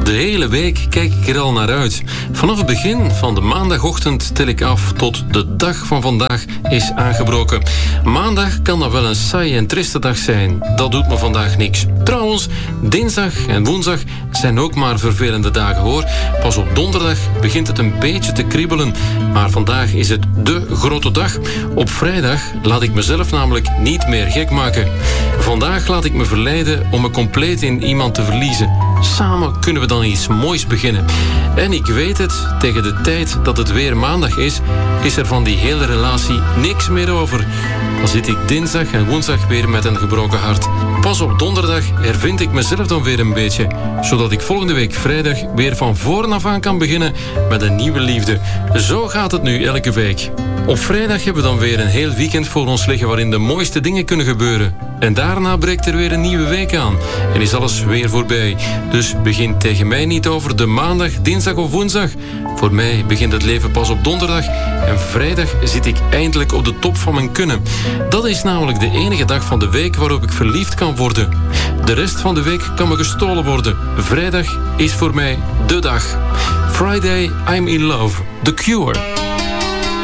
De hele week kijk ik er al naar uit. Vanaf het begin van de maandagochtend tel ik af tot de dag van vandaag is aangebroken. Maandag kan dan wel een saaie en triste dag zijn. Dat doet me vandaag niks. Trouwens, dinsdag en woensdag zijn ook maar vervelende dagen hoor. Pas op donderdag begint het een beetje te kriebelen. Maar vandaag is het de grote dag. Op vrijdag laat ik mezelf namelijk niet meer gek maken. Vandaag laat ik me verleiden om me compleet in iemand te verliezen. Samen kunnen we dan iets moois beginnen. En ik weet het, tegen de tijd dat het weer maandag is er van die hele relatie niks meer over. Dan zit ik dinsdag en woensdag weer met een gebroken hart. Pas op donderdag hervind ik mezelf dan weer een beetje, zodat ik volgende week vrijdag weer van voren af aan kan beginnen met een nieuwe liefde. Zo gaat het nu elke week. Op vrijdag hebben we dan weer een heel weekend voor ons liggen waarin de mooiste dingen kunnen gebeuren. En daarna breekt er weer een nieuwe week aan en is alles weer voorbij. Dus begin tegen mij niet over de maandag, dinsdag of woensdag. Voor mij begint het leven pas op donderdag en vrijdag zit ik eindelijk op de top van mijn kunnen. Dat is namelijk de enige dag van de week waarop ik verliefd kan worden. De rest van de week kan me gestolen worden. Vrijdag is voor mij de dag. Friday, I'm in love. The Cure.